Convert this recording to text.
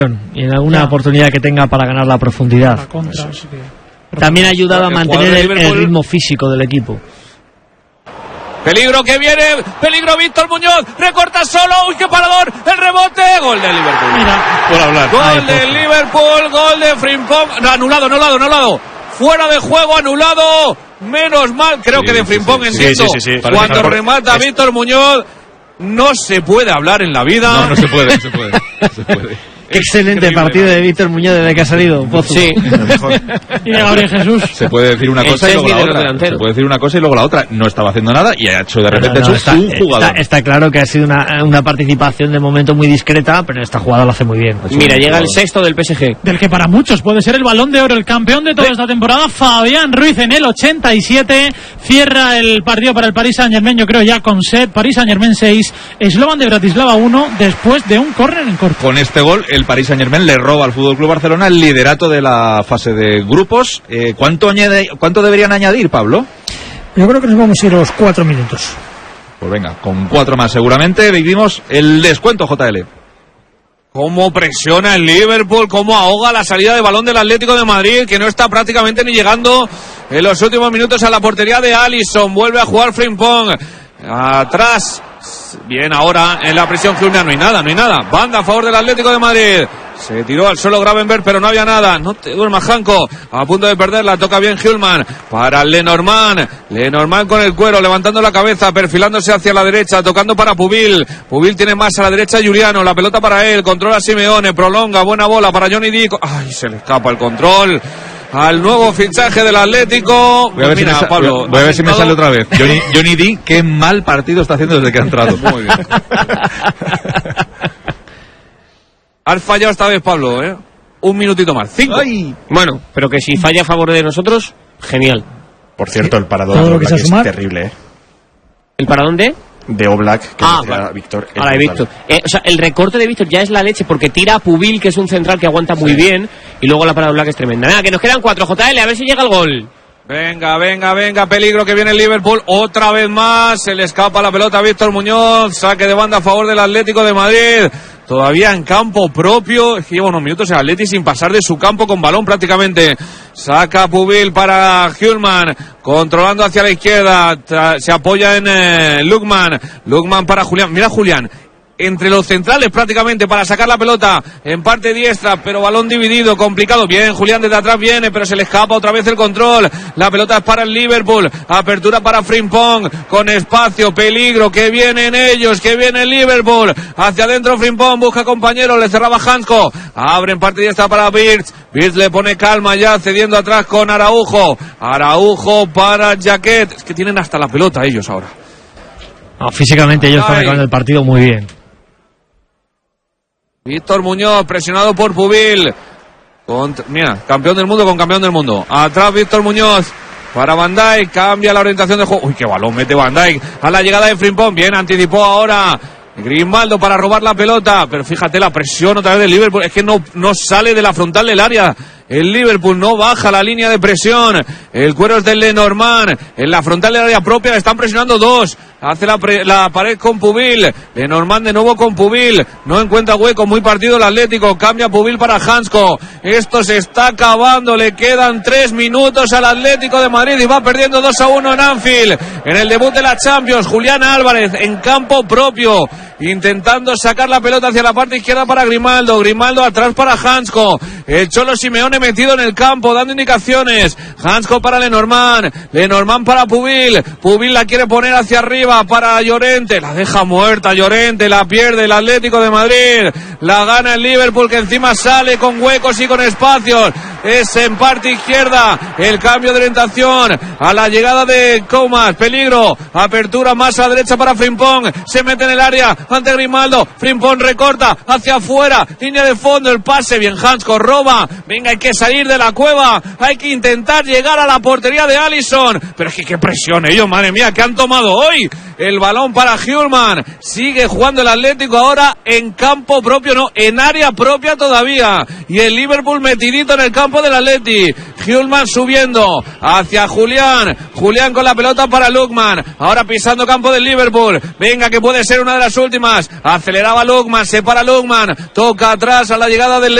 y en alguna oportunidad que tenga para ganar la profundidad. También ha ayudado a mantener el ritmo físico del equipo. Peligro que viene, peligro Víctor Muñoz, recorta solo, uy, qué parador, el rebote, gol del Liverpool. Mira, por hablar. Gol del Liverpool, gol de Frimpong, anulado, fuera de juego, anulado, menos mal, creo que de Frimpong, entiendo, cuando remata Víctor Muñoz, no se puede hablar en la vida. No se puede. Excelente partido de Víctor Muñoz desde que ha salido. Pozo. Sí. Y de Gabriel Jesús. Se puede decir una cosa y luego la otra. Se puede decir una cosa y luego la otra. No estaba haciendo nada y ha hecho de repente un jugador. Está claro que ha sido una participación de momento muy discreta, pero esta jugada lo hace muy bien. Mira, llega el sexto del PSG. Del que para muchos puede ser el Balón de Oro, el campeón de toda esta temporada, Fabián Ruiz en el 87. Cierra el partido para el Paris Saint-Germain, yo creo ya con set. Paris Saint-Germain 6, Slovan de Bratislava 1, después de un córner en corto. Con este gol, el Paris Saint-Germain le roba al FC Barcelona el liderato de la fase de grupos. ¿Cuánto deberían añadir, Pablo? Yo creo que nos vamos a ir a los 4 minutos. Pues venga, con 4 más seguramente. Vivimos el descuento, JL. Cómo presiona el Liverpool, cómo ahoga la salida de balón del Atlético de Madrid, que no está prácticamente ni llegando en los últimos minutos a la portería de Alisson. Vuelve a jugar Frimpong. Atrás. Bien, ahora en la presión Hulman, no hay nada. Banda a favor del Atlético de Madrid. Se tiró al suelo Gravenberch, pero no había nada. No te duermas, Janko. A punto de perderla. Toca bien Hulman. Para Lenormand. Lenormand con el cuero, levantando la cabeza, perfilándose hacia la derecha, tocando para Pubil. Pubil tiene más a la derecha Juliano. La pelota para él. Controla Simeone. Prolonga. Buena bola para Johnny Dick. Ay, se le escapa el control al nuevo fichaje del Atlético. Voy a ver si me sale otra vez. Johnny D, qué mal partido está haciendo desde que ha entrado. Muy bien. Has fallado esta vez, Pablo, ¿eh? Un minutito más. 5. Ay. Bueno, pero que si falla a favor de nosotros, genial. Por cierto, el paradón de Oblak es terrible, ¿eh? ¿El paradón de Oblak, que vale. Víctor. Ahora de Víctor. O sea, el recorte de Víctor ya es la leche, porque tira a Pubil, que es un central que aguanta muy bien, y luego la parada de Oblak es tremenda. Nada, que nos quedan 4, JL, a ver si llega el gol. Venga, peligro que viene el Liverpool, otra vez más, se le escapa la pelota a Víctor Muñoz, saque de banda a favor del Atlético de Madrid, todavía en campo propio, es que lleva unos minutos el Atleti sin pasar de su campo con balón prácticamente, saca Pubil para Hulman, controlando hacia la izquierda, se apoya en Lukman para Julián, mira Julián, entre los centrales prácticamente para sacar la pelota en parte diestra, pero balón dividido, complicado. Bien, Julián desde atrás viene, pero se le escapa otra vez el control. La pelota es para el Liverpool, apertura para Frimpong, con espacio, peligro, que vienen ellos, que viene el Liverpool, hacia adentro Frimpong, busca compañeros, le cerraba Hansko, abre en parte diestra para Birch le pone calma ya, cediendo atrás con Araujo para Jaquet, es que tienen hasta la pelota ellos ahora. Físicamente ellos están acabando el partido muy bien. Víctor Muñoz, presionado por Pubil. Mira, campeón del mundo con campeón del mundo. Atrás Víctor Muñoz. Para Van Dijk. Cambia la orientación de juego. Uy, qué balón mete Van Dijk. A la llegada de Frimpong. Bien, anticipó ahora Grimaldo para robar la pelota. Pero fíjate la presión otra vez del Liverpool. Es que no sale de la frontal del área. El Liverpool no baja la línea de presión. El cuero es del Lenormand. En la frontal del área propia le están presionando 2. Hace la pared con Pubil. Lenormand de nuevo con Pubil. No encuentra hueco. Muy partido el Atlético. Cambia Pubil para Hansko. Esto se está acabando. Le quedan 3 minutos al Atlético de Madrid. Y va perdiendo 2-1 en Anfield. En el debut de la Champions. Julián Álvarez en campo propio. Intentando sacar la pelota hacia la parte izquierda para Grimaldo. Grimaldo atrás para Hansko. El Cholo Simeone metido en el campo, dando indicaciones. Hansko para Lenormand. Lenormand para Pubil. Pubil la quiere poner hacia arriba para Llorente. La deja muerta Llorente. La pierde el Atlético de Madrid. La gana el Liverpool, que encima sale con huecos y con espacios. Es en parte izquierda. El cambio de orientación a la llegada de Comas. Peligro. Apertura más a la derecha para Frimpong. Se mete en el área ante Grimaldo. Frimpong recorta hacia afuera. Línea de fondo. El pase. Bien, Hansko roba. Venga, hay que salir de la cueva. Hay que intentar llegar a la portería de Alisson. Pero es que qué presión ellos, madre mía, que han tomado hoy. El balón para Hjulmand. Sigue jugando el Atlético ahora en campo propio, no, en área propia todavía. Y el Liverpool metidito en el campo del Atleti. Hjulmand subiendo hacia Julián. Julián con la pelota para Lookman. Ahora pisando campo del Liverpool. Venga, que puede ser una de las últimas. Aceleraba Lookman, se para Lookman. Toca atrás a la llegada del